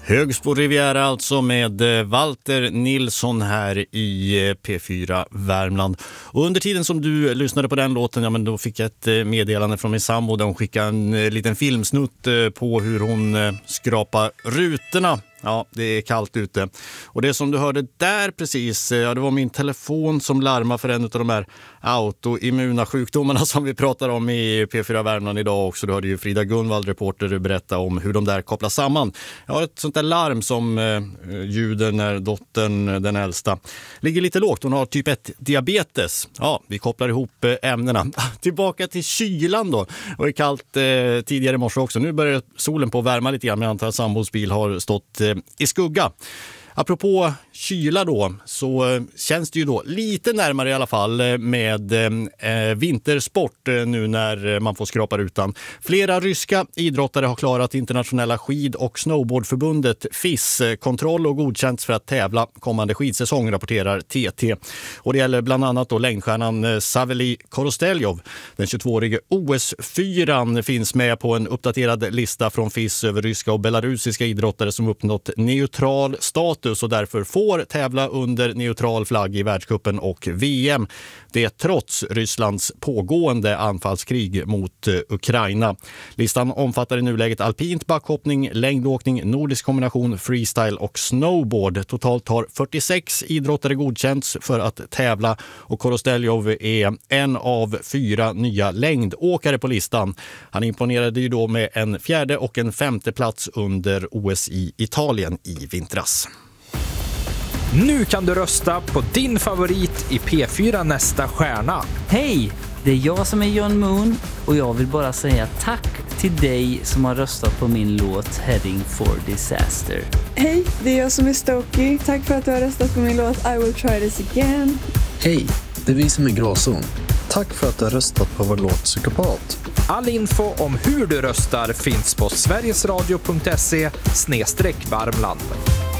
Högsbo Riviera alltså med Walter Nilsson här i P4 Värmland. Och under tiden som du lyssnade på den låten, ja, men då fick jag ett meddelande från min sambo där hon skickade en liten filmsnutt på hur hon skrapar rutorna. Ja, det är kallt ute. Och det som du hörde där precis, ja, det var min telefon som larmade för en av de här autoimmuna sjukdomarna som vi pratar om i P4 Värmland idag också. Du hörde ju Frida Gunvald, reporter, berätta om hur de där kopplas samman. Ja, ett sånt där larm som ljuder när dottern, den äldsta, ligger lite lågt. Hon har typ 1 diabetes. Ja, vi kopplar ihop ämnena. Tillbaka till kylan då. Det var kallt tidigare i morse också. Nu börjar solen på att värma lite grann, men antar att sambons bil har stått i skugga. Apropå kyla då, så känns det ju då lite närmare i alla fall med vintersport nu när man får skrapa rutan. Flera ryska idrottare har klarat internationella skid- och snowboardförbundet FIS kontroll och godkänts för att tävla kommande skidsäsong, rapporterar TT. Och det gäller bland annat då längdstjärnan Saveli Korosteljov. Den 22-årige OS-4 finns med på en uppdaterad lista från FIS över ryska och belarusiska idrottare som uppnått neutral status och därför får tävla under neutral flagg i världscupen och VM. Det är trots Rysslands pågående anfallskrig mot Ukraina. Listan omfattar i nuläget alpint, backhoppning, längdåkning, nordisk kombination, freestyle och snowboard. Totalt har 46 idrottare godkänts för att tävla och Korosteljov är en av 4 nya längdåkare på listan. Han imponerade ju då med en 4:e och en 5:e plats under OS i Italien i vintras. Nu kan du rösta på din favorit i P4 Nästa stjärna. Hej, det är jag som är John Moon och jag vill bara säga tack till dig som har röstat på min låt Heading for Disaster. Hej, det är jag som är Stokey. Tack för att du har röstat på min låt I Will Try This Again. Hej, det är vi som är Gråzon. Tack för att du har röstat på vår låt Psykopat. All info om hur du röstar finns på sverigesradio.se/Värmland.